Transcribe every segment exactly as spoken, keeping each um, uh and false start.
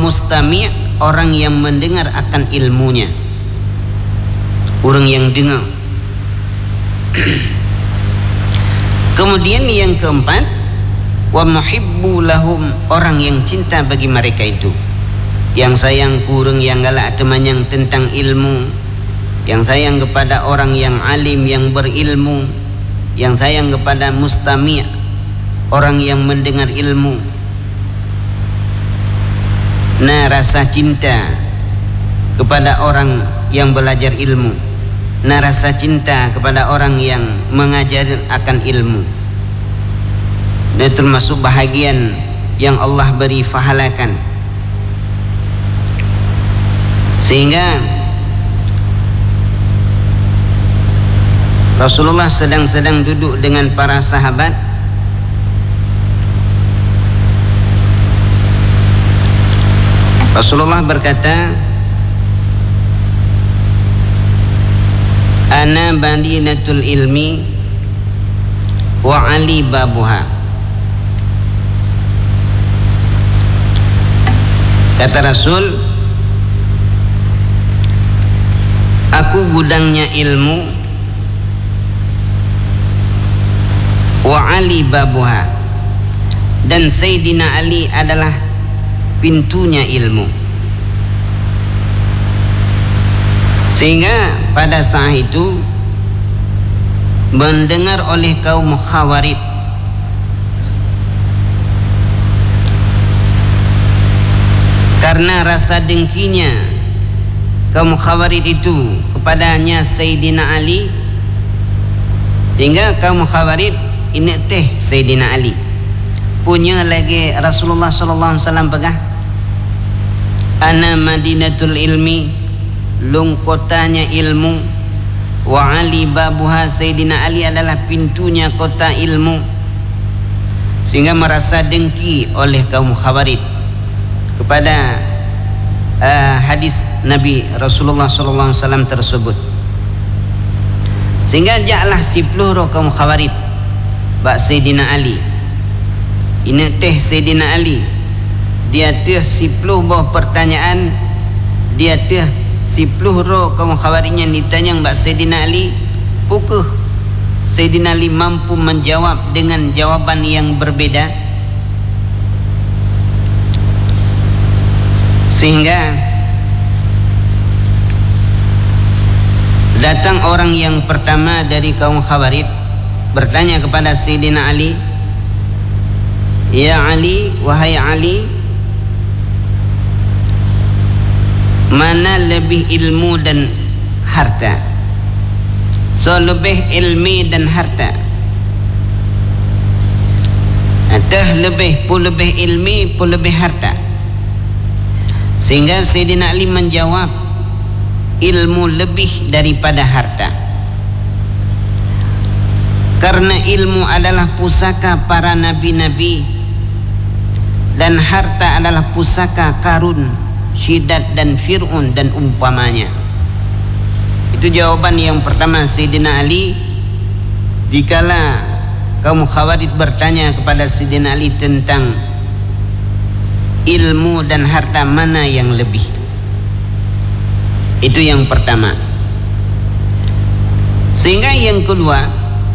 mustami' orang yang mendengar akan ilmunya, orang yang dengar. Kemudian yang keempat, wa muhibbu lahum, orang yang cinta bagi mereka itu, yang sayang kurang yang galak teman yang tentang ilmu, yang sayang kepada orang yang alim yang berilmu, yang sayang kepada mustami', orang yang mendengar ilmu. Nah, rasa cinta kepada orang yang belajar ilmu, nah rasa cinta kepada orang yang mengajar akan ilmu, dan termasuk bahagian yang Allah beri fahalakan. Sehingga Rasulullah sedang-sedang duduk dengan para sahabat, Rasulullah berkata, ana madinatul ilmi wa ali babuha. Kata Rasul, aku gudangnya ilmu, wa ali babuha, dan Sayyidina Ali adalah pintunya ilmu. Sehingga pada saat itu mendengar oleh kaum Khawarij karena rasa dengkinya kaum Khawarij itu kepadanya Sayyidina Ali, hingga kaum Khawarij ini teh Sayyidina Ali punya lagi Rasulullah sallallahu alaihi wasallam pegah, ana madinatul ilmi, lung kotanya ilmu, wa ali babuha, Sayyidina Ali adalah pintunya kota ilmu. Sehingga merasa dengki oleh kaum Khawarij kepada uh, hadis Nabi Rasulullah sallallahu alaihi wasallam tersebut. Sehingga jaklah sepuluh roh kaum Khawarij bak Sayyidina Ali. Ini teh Sayyidina Ali, dia teh sepuluh buah pertanyaan, dia teh sepuluh roh kaum Khawarijnya ditanya bak Sayyidina Ali, pukul Sayyidina Ali mampu menjawab dengan jawaban yang berbeda. Sehingga datang orang yang pertama dari kaum Khawarij bertanya kepada Sayyidina Ali, ya Ali, wahai Ali, mana lebih ilmu dan harta? So lebih ilmi dan harta, atau lebih pun lebih ilmi pun lebih harta? Sehingga Sayyidina Ali menjawab, ilmu lebih daripada harta, karena ilmu adalah pusaka para nabi-nabi dan harta adalah pusaka Karun, Syidat dan Fir'un dan umpamanya. Itu jawaban yang pertama Sayyidina Ali dikala kaum Khawarij bertanya kepada Sayyidina Ali tentang ilmu dan harta mana yang lebih. Itu yang pertama. Sehingga yang kedua,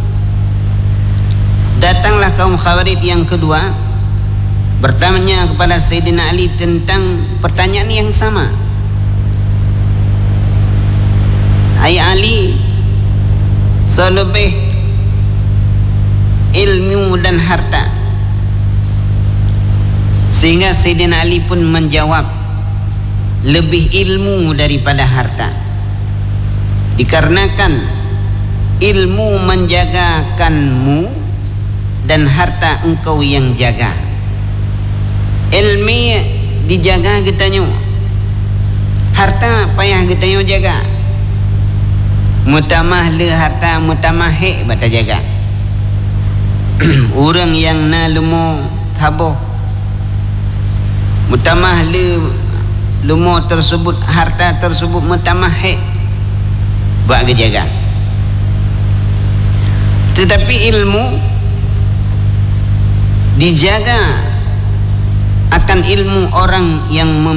datanglah kaum Khawarij yang kedua bertanya kepada Sayyidina Ali tentang pertanyaan yang sama. Hai Ali, selebih ilmu dan harta? Sehingga Sayyidina Ali pun menjawab, lebih ilmu daripada harta, dikarenakan ilmu menjagakanmu dan harta engkau yang jaga. Ilmi dijaga kita nyu, harta payah kita nyu jaga. Mutamah le harta mutamah he bata jaga. Orang yang na lumo taboh, mutamah le lumo tersebut, harta tersebut mutamah he buat jaga. Tetapi ilmu dijaga akan ilmu orang yang